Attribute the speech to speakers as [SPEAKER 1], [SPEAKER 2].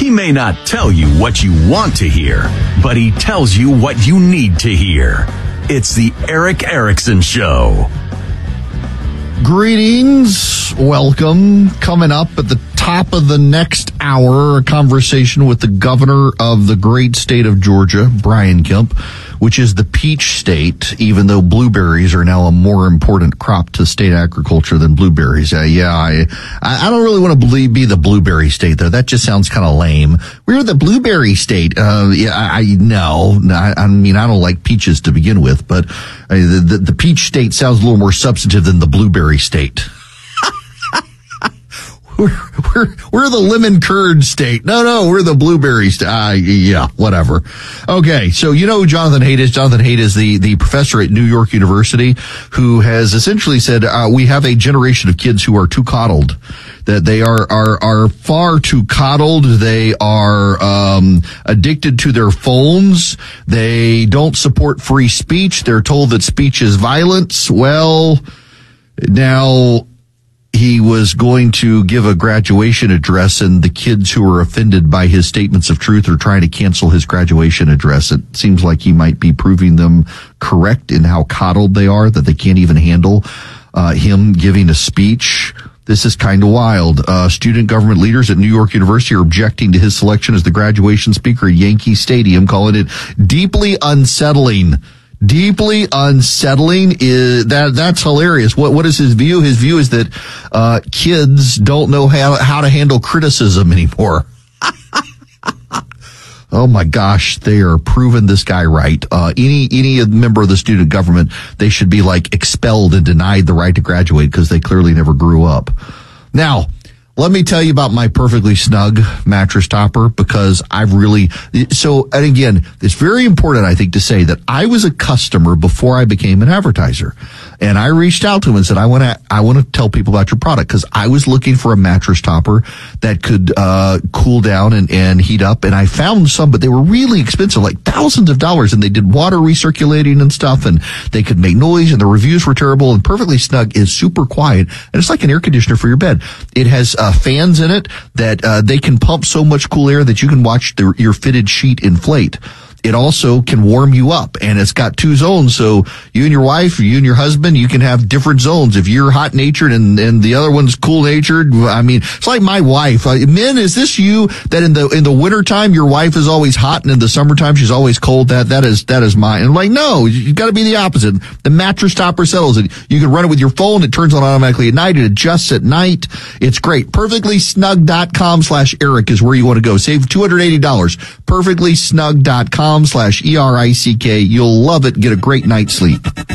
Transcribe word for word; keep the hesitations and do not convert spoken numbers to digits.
[SPEAKER 1] He may not tell you what you want to hear, but he tells you what you need to hear. It's the Erick Erickson Show.
[SPEAKER 2] Greetings. Welcome. Coming up at the top of the next hour, a conversation with the governor of the great state of Georgia, Brian Kemp, which is the peach state, even though blueberries are now a more important crop to state agriculture than blueberries. Uh, yeah, I, I don't really want to believe, be the blueberry state, though. That just sounds kind of lame. We're the blueberry state. Uh, yeah, I, I no, I, I mean, I don't like peaches to begin with, but uh, the, the, the peach state sounds a little more substantive than the blueberry state. We're, we're, we're the lemon curd state. No, no, we're the blueberry state. Uh, yeah, whatever. Okay, so you know who Jonathan Haidt is? Jonathan Haidt is the, the professor at New York University who has essentially said, uh, we have a generation of kids who are too coddled. That they are, are, are far too coddled. They are, um, addicted to their phones. They don't support free speech. They're told that speech is violence. Well, now, he was going to give a graduation address, and the kids who are offended by his statements of truth are trying to cancel his graduation address. It seems like he might be proving them correct in how coddled they are, that they can't even handle uh, him giving a speech. This is kind of wild. Uh, student government leaders at New York University are objecting to his selection as the graduation speaker at Yankee Stadium, calling it deeply unsettling. Deeply unsettling is that that's hilarious. What what is his view? His view is that uh kids don't know how how to handle criticism anymore. Oh my gosh, they are proving this guy right. Uh any any member of the student government, they should be like expelled and denied the right to graduate because they clearly never grew up. Now, let me tell you about my Perfectly Snug mattress topper, because I've really, so, and again, it's very important, I think, to say that I was a customer before I became an advertiser. And I reached out to him and said, I want to, I want to tell people about your product, because I was looking for a mattress topper that could, uh, cool down and, and heat up. And I found some, but they were really expensive, like thousands of dollars. And they did water recirculating and stuff, and they could make noise, and the reviews were terrible. And Perfectly Snug is super quiet, and it's like an air conditioner for your bed. It has, uh, fans in it that, uh, they can pump so much cool air that you can watch the, your fitted sheet inflate. It also can warm you up, and it's got two zones. So you and your wife, or you and your husband, you can have different zones. If you're hot natured and, and the other one's cool natured, I mean, it's like my wife. Uh, men, is this you that in the, in the wintertime, your wife is always hot, and in the summertime, she's always cold? That, that is, that is mine. And I'm like, no, you gotta be the opposite. The mattress topper settles it. You can run it with your phone. It turns on automatically at night. It adjusts at night. It's great. perfectly snug dot com slash Eric is where you want to go. Save two hundred eighty dollars. perfectly snug dot com slash E R I C K. You'll love it. Get a great night's sleep.